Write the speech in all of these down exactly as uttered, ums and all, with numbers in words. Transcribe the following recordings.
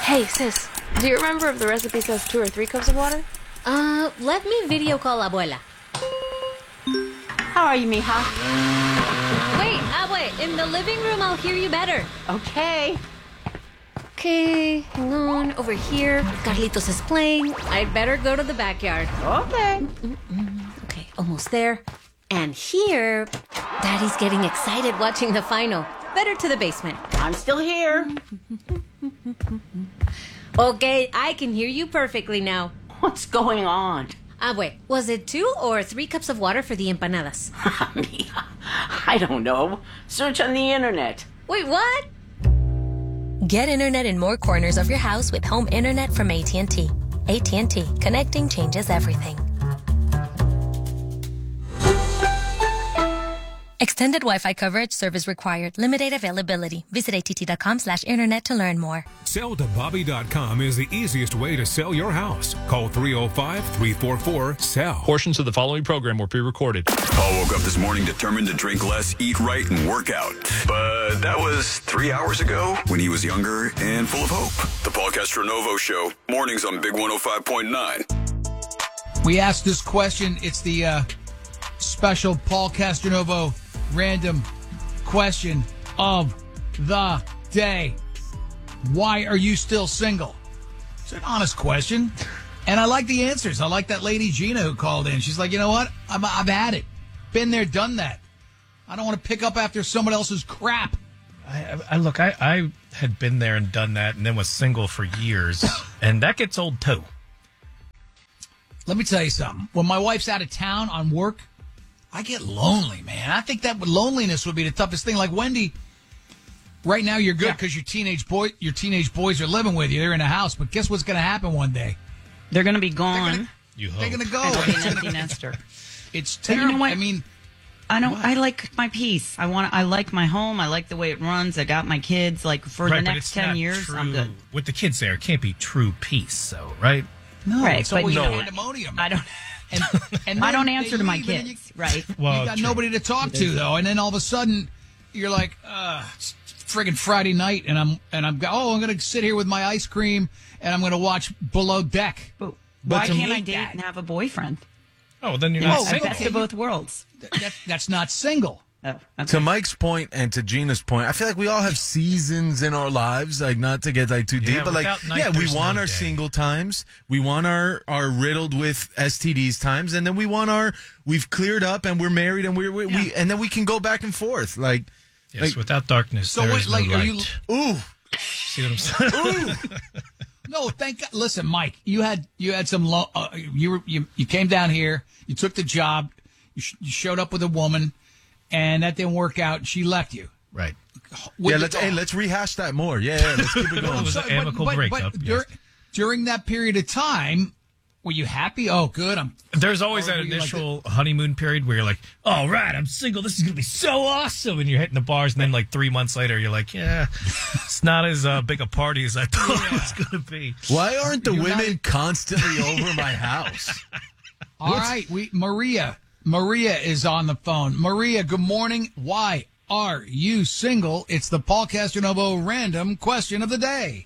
Hey, sis, do you remember if the recipe says two or three cups of water? Uh, let me video call Abuela. How are you, mija? Wait, Abue, in the living room I'll hear you better. Okay. Okay, hang on. Over here, Carlitos is playing. I'd better go to the backyard. Okay. Okay, almost there. And here, Daddy's getting excited watching the final. Better to the basement. I'm still here. Okay, I can hear you perfectly now. What's going on? Abue, was it two or three cups of water for the empanadas? Mija, I don't know. Search on the internet. Wait, what? Get internet in more corners of your house with home internet from A T and T. A T and T. Connecting changes everything. Extended Wi-Fi coverage, service required. Limited availability. Visit att.com slash internet to learn more. Sell to Bobby dot com is the easiest way to sell your house. Call three oh five, three four four, S E L L. Portions of the following program were pre-recorded. Paul woke up this morning determined to drink less, eat right, and work out. But that was three hours ago when he was younger and full of hope. The Paul Castronovo Show, mornings on Big one oh five point nine. We asked this question. It's the uh, special Paul Castronovo random question of the day. Why are you still single? It's an honest question. And I like the answers. I like that lady Gina who called in. She's like, you know what? I'm, I've had it. Been there, done that. I don't want to pick up after someone else's crap. I, I look, I, I had been there and done that and then was single for years. And that gets old too. Let me tell you something. When my wife's out of town on work, I get lonely, man. I think that loneliness would be the toughest thing. Like Wendy, right now you're good because yeah. your teenage boy, your teenage boys are living with you. They're in a house, but guess what's going to happen one day? They're going to be gone. They're gonna, you hope. They're going to go. It's an empty nester. It's terrible. You know I mean, I don't. what? I like my peace. I want. I like my home. I like the way it runs. I got my kids. Like for right, the but next it's ten not years, true. I'm good. With the kids there, it can't be true peace, though, right? no, Right, it's but always no. pandemonium. I don't. And, and I then don't answer they to my leave and kids. You, right. Well, you got true. nobody to talk to though, and then all of a sudden you're like, uh, it's friggin' Friday night, and I'm and I'm oh I'm gonna sit here with my ice cream and I'm gonna watch Below Deck. But why to can't me, I date that- and have a boyfriend? Oh, then you're You not know, single. best of both worlds. That, that's not single. Oh, okay. To Mike's point and to Gina's point, I feel like we all have seasons in our lives, like not to get like too deep, Yeah, but like, without night, yeah, we there's want no our day. single times, we want our, our riddled with S T Ds times, and then we want our, we've cleared up and we're married and we're, we, Yeah. we and then we can go back and forth. Like, Yes, like without darkness, So there what, is like, no are light. you- ooh, See what I'm saying? Ooh. No, thank God. Listen, Mike, you had you had some low. Uh, you were you, you came down here. You took the job. You, sh- you showed up with a woman, and that didn't work out. And she left you. Right. With yeah, the- let's hey, let's rehash that more. Yeah, yeah, let's keep it It going. was an but- amicable but- breakup. But yes. dur- during that period of time, were you happy? Oh, good. I'm. There's always Or that were you like initial honeymoon period where you're like, all right, I'm single. This is going to be so awesome. And you're hitting the bars. And then like three months later, you're like, yeah, it's not as uh, big a party as I thought it was going to be. Why aren't the You're women not- constantly over my house? All right, we Maria. Maria is on the phone. Maria, good morning. Why are you single? It's the Paul Castronovo random question of the day.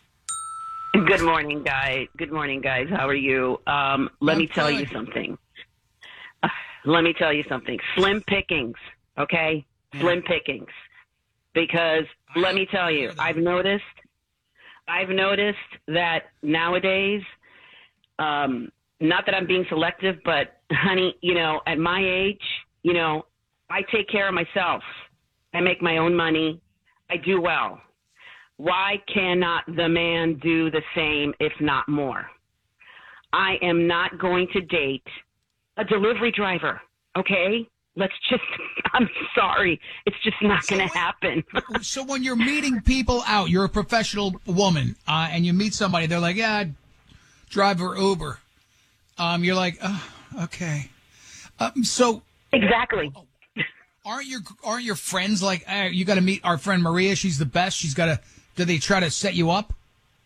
Good morning, guys. Good morning, guys. How are you? Um, let I'm me tell good. you something. Uh, let me tell you something. Slim pickings, okay? Slim pickings. Because let me tell you, I've noticed, I've noticed that nowadays, um, not that I'm being selective, but honey, you know, at my age, you know, I take care of myself. I make my own money. I do well. Why cannot the man do the same, if not more? I am not going to date a delivery driver, okay? Let's just, I'm sorry. It's just not So going to wait- happen. So when you're meeting people out, you're a professional woman, uh, and you meet somebody, they're like, yeah, I'd drive or Uber. Um, you're like, oh, okay. Um, so Exactly. aren't your aren't your friends like, hey, you got to meet our friend Maria? She's the best. She's got to. Do they try to set you up?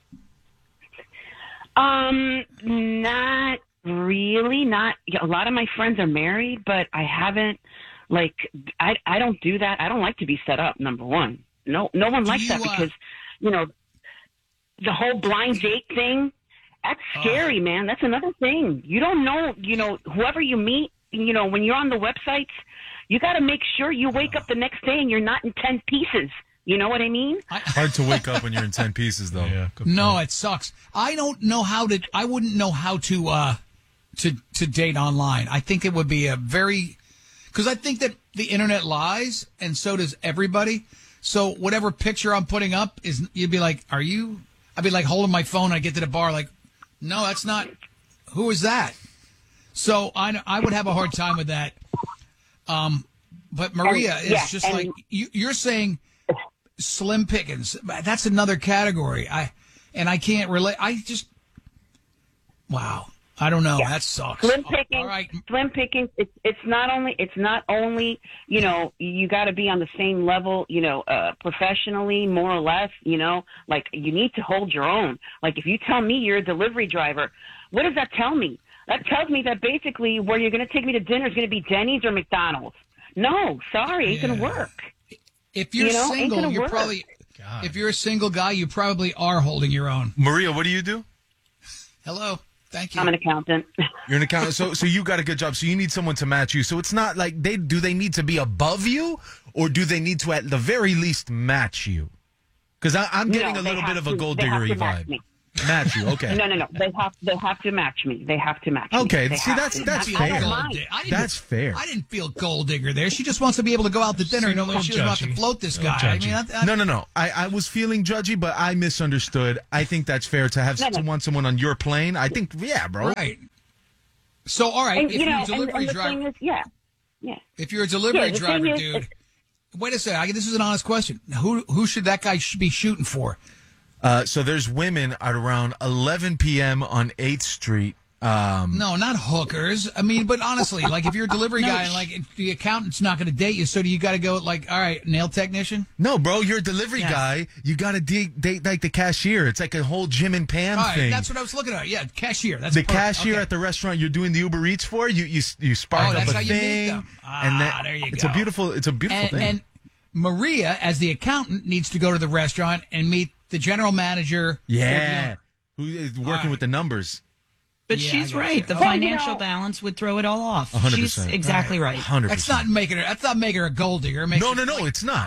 Um, not really. Not a lot of my friends are married, but I haven't. Like, I I don't do that. I don't like to be set up. Number one, no no one Do likes you, that uh, because, you know. the whole blind date thing, that's scary, Oh. man. That's another thing. You don't know, you know, whoever you meet, you know, when you're on the websites, you got to make sure you wake up the next day and you're not in ten pieces. You know what I mean? Hard to wake up when you're in ten pieces, though. Yeah. No, it sucks. I don't know how to. I wouldn't know how to uh, to to date online. I think it would be a very because I think that the internet lies, and so does everybody. So whatever picture I'm putting up is, you'd be like, "Are you?" I'd be like holding my phone. I get to the bar, like, "No, that's not. Who is that?" So I I would have a hard time with that. Um, but Maria And- is yeah, just and- like you, you're saying. Slim pickings. That's another category. I and I can't relate. I just wow. I don't know. Yeah. That sucks. Slim picking, All right. slim picking. It's it's not only it's not only you know you got to be on the same level, you know, uh, professionally, more or less. You know, like you need to hold your own. Like if you tell me you're a delivery driver, what does that tell me? That tells me that basically where you're going to take me to dinner is going to be Denny's or McDonald's. No, sorry, ain't Yeah. going to work. If you're You know, ain't single, gonna you're work. probably if you're a single guy, you probably are holding your own. Maria, what do you do? Hello. Thank you. I'm an accountant. You're an accountant. So, so you got a good job. So you need someone to match you. So it's not like they do. They need to be above you, or do they need to at the very least match you? Because I'm getting No, a they little have bit of a to- gold they have diggery to match vibe. me. Match you, okay? No, no, no. They have they have to match me. They have to match me. Okay, They see, have that's to. that's I fair. don't don't mind. mind. I didn't- That's fair. I didn't feel gold digger there. She just wants to be able to go out to dinner and know little that she was about to judgy. float this Little guy. I judgy. mean, I, I, No, no, no. I, I was feeling judgy, but I misunderstood. I think that's fair to have No, no. someone someone on your plane. I think, yeah, bro. right. So, all right, And, if you you're know, a and, delivery and the driver, thing is, yeah, yeah. if you're a delivery Yeah, the driver, thing is, dude, it's- wait a second. I, this is an honest question. Who who should that guy sh- be shooting for? Uh, so there's women at around eleven p.m. on eighth Street. Um, No, not hookers. I mean, but honestly, like if you're a delivery guy and like if the accountant's not going to date you, so do you got to go like, all right, nail technician? No, bro, you're a delivery Yes. guy. You got to date, date like the cashier. It's like a whole Jim and Pam All right, thing. that's what I was looking at. Yeah, cashier. That's the perfect. cashier Okay. at the restaurant you're doing the Uber Eats for. You you you spark Oh, up that's a how you meet thing, them. Ah, and that, there you it's go. a beautiful it's a beautiful and, thing. and Maria, as the accountant, needs to go to the restaurant and meet the general manager. yeah, who is working right. with the numbers? But Yeah, I she's got right. you. The Well, you financial know- balance would throw it all off. A hundred She's percent. exactly right. Hundred That's percent. not making her. That's not making her a gold digger. It makes No, her- no, no. It's not.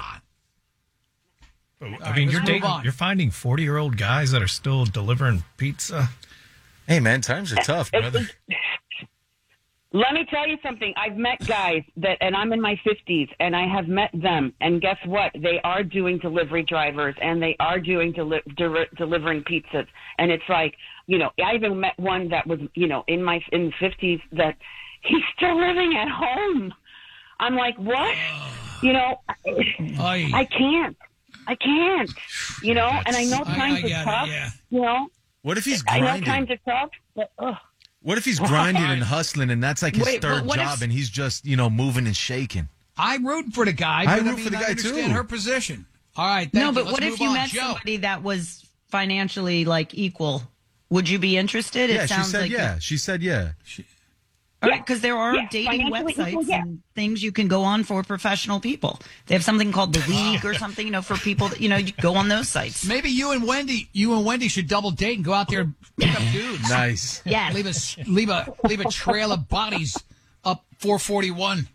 I mean, right, you're let's move dating, on. you're finding forty year old guys that are still delivering pizza. Hey, man, times are tough, brother. Let me tell you something. I've met guys that, and I'm in my fifties, and I have met them, and guess what? They are doing delivery drivers, and they are doing deli- de- delivering pizzas, and it's like, you know, I even met one that was, you know, in my in the fifties that he's still living at home. I'm like, what? You know, Aye. I can't. I can't. You know, and I know I- times I are get it, tough. yeah. You know, What if he's I know grinding? times are tough, but ugh. What if he's grinding and hustling, and that's like his Wait, but third what job, if- and he's just you know moving and shaking? I'm rooting for the guy. I But I, root mean, for the I guy, understand too. her position. All right. Thank No, you. but Let's what if move you on. met Joe. somebody that was financially like equal? Would you be interested? Yeah, it she sounds said like yeah. She said yeah. All right, because there are Yeah, dating financially websites equal, yeah. and things you can go on for professional people. They have something called the League or something, you know, for people that you know you go on those sites. Maybe you and Wendy, you and Wendy should double date and go out there and pick up dudes. Nice. Yes. Leave a leave a leave a trail of bodies up four forty-one.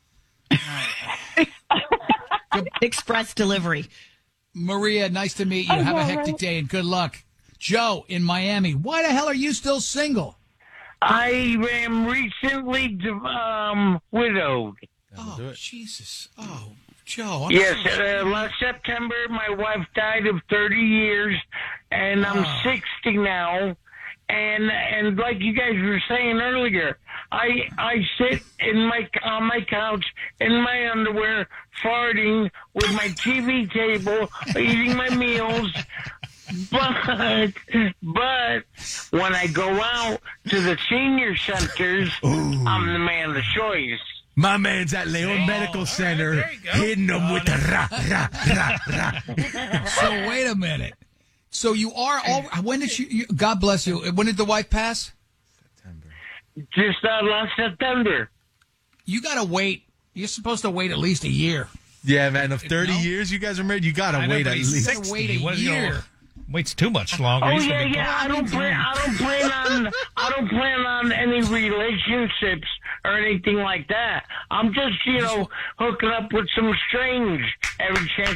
Express delivery. Maria, nice to meet you. Have a hectic day and good luck. Joe in Miami. Why the hell are you still single? I am recently um, widowed. Oh, Jesus. Oh, Joe. I'm Yes, so uh, last September my wife died of thirty years, and I'm Oh. sixty now. And and like you guys were saying earlier, I I sit in my on my couch in my underwear, farting with my T V table, eating my meals. But but when I go out to the senior centers, I'm the man of choice. My man's at Leon Medical Center, hitting them with the ra ra ra ra. So wait a minute. So you are all. When did you? you God bless you. When did the wife pass? Just uh, last September. You got to wait. You're supposed to wait at least a year. Yeah, man. Of thirty years you guys are married, you gotta I know, wait but at he's least. sixty. Wait a What is he year. gonna- Waits too much longer. Oh He's yeah, gonna be yeah. I gone. don't plan. I don't plan on. I don't plan on any relationships or anything like that. I'm just, you know, hooking up with some strange every chance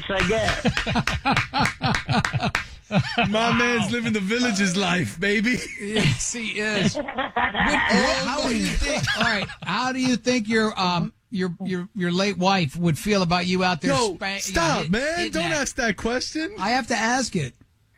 I get. My man's living the village's life, baby. Yes, he is. What, how do you think? All right, how do you think your um your your your late wife would feel about you out there? No, spank, stop, you know, hit- man. hitting Don't that? ask that question. I have to ask it.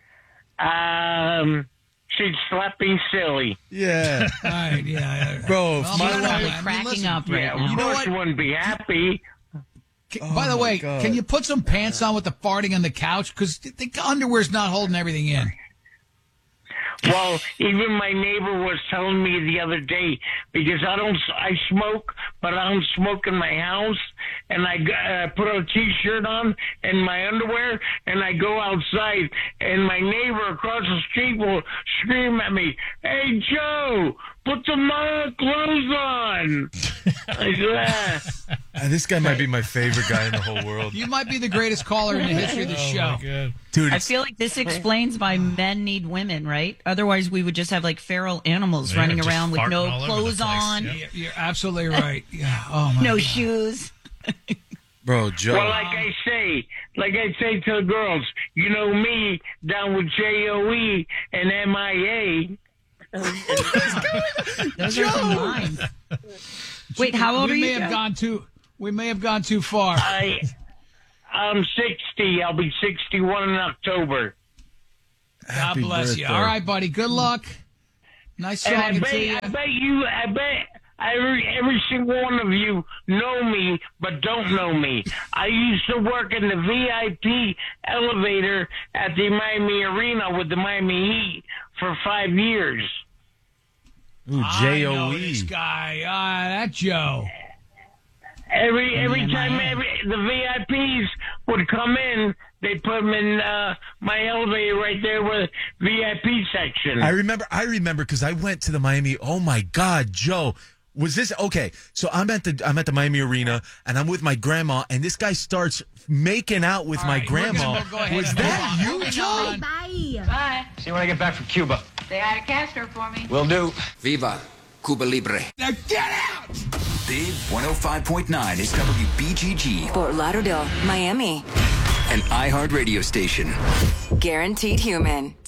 Um, she'd slap me silly. Yeah. All right, yeah. Bro, Well, my you know wife- what? I mean, cracking listen, up right Yeah, now. of You know course what? you wouldn't be happy. Can- By the way, Oh, God. can you put some pants on with the farting on the couch? Because the underwear's not holding everything in. Well, even my neighbor was telling me the other day, because I don't, I smoke, but I don't smoke in my house, and I uh, put a t-shirt on and my underwear, and I go outside, and my neighbor across the street will scream at me, "Hey, Joe, put some uh, clothes on." I go, "Ah." Uh, this guy might be my favorite guy in the whole world. You might be the greatest caller in the history of the show. Dude, I it's- feel like this explains why men need women, right? Otherwise, we would just have like feral animals Yeah, running just around with farting no all over the clothes place. on, Yep. You're- You're absolutely right. Yeah. Oh my no God. shoes. bro, Joe. Well, like I say, like I say to the girls, you know me down with J O E and M I A. Those are some lines. Wait, how old we are you? may have Joe? gone too. We may have gone too far. I, I'm sixty. I'll be sixty-one in October. God Happy bless you. birthday. All right, buddy. Good luck. Nice And I talking bet, to you. I bet you, I bet every, every single one of you know me, but don't know me. I used to work in the V I P elevator at the Miami Arena with the Miami Heat for five years. Ooh, I J know O this E. guy. Ah, that Joe. Every every M I A. time every, the V I Ps would come in, they put them in uh, my elevator right there with V I P section. I remember. I remember because I went to the Miami. Oh my God, Joe. Was this okay? So I'm at the I'm at the Miami Arena and I'm with my grandma and this guy starts making out with All my right, we're gonna grandma. go ahead Was and that move on. you, Moving Joe? on. Bye. See you when I get back from Cuba. Say hi to Castro for me. Will do. Viva Cuba Libre. Now get out! Big one oh five point nine is W B G G, Fort Lauderdale, Miami. an iHeart radio station. Guaranteed human.